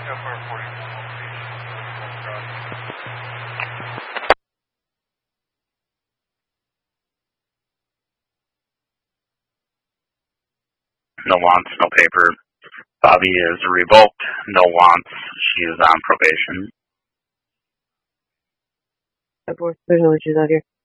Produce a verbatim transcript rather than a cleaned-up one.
No wants, no paper. Bobby is revoked. No wants. She is on probation. There's no issues out here.